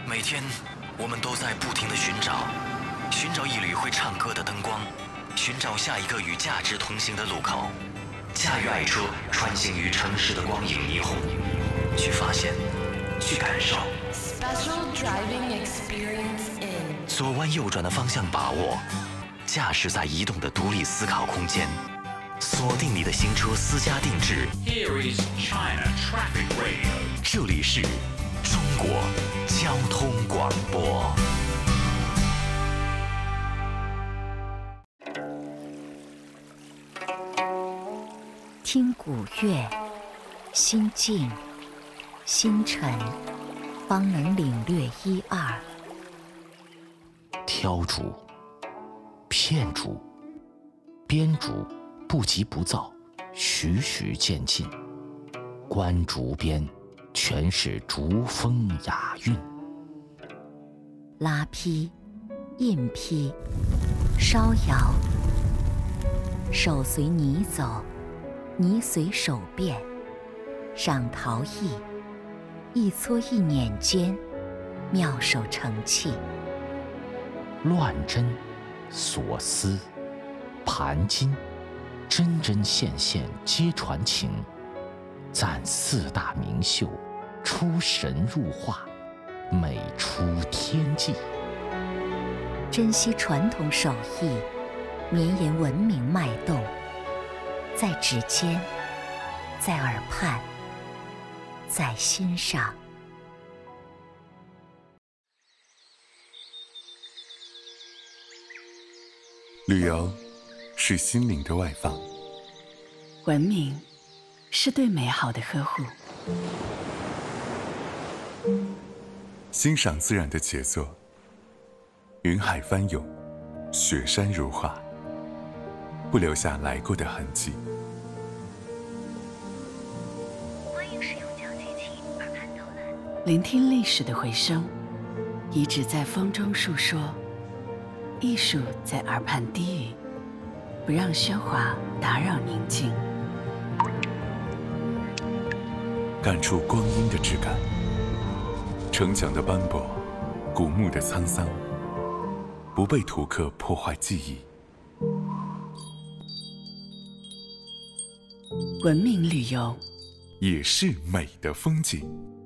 每天，我们都在不停地寻找一缕会唱歌的灯光，寻找下一个与价值同行的路口。驾驭爱车，穿行于城市的光影霓虹，去发现，去感受。 Special driving experience in 左弯右转的方向把握，驾驶在移动的独立思考空间，锁定你的新车私家定制。 Here is China Traffic Radio。 这里是中国交通广播。 听古乐，心静心沉，方能领略一二。 挑竹、片竹、编竹不急不躁，徐徐渐进。观竹边，全是竹风雅韵。 拉坯、印坯、烧窑，手随泥走，泥随手变。上陶艺，一撮一捻间，妙手成器。 乱针、锁丝、盘金，针针线线皆传情。赞四大名秀，出神入化，美出天际。 珍惜传统手艺，绵延文明脉动，在指尖，在耳畔，在心上。 旅游是心灵的外放， 文明是对美好的呵护， 欣赏自然的杰作，云海翻涌，雪山如画，不留下来过的痕迹。 欢迎使用脚机器耳畔导览， 聆听历史的回声，遗址在风中述说，艺术在耳畔低语，不让喧哗打扰宁静。 感触光阴的质感，城墙的斑驳，古墓的沧桑，不被图刻破坏记忆。 文明旅游也是美的风景。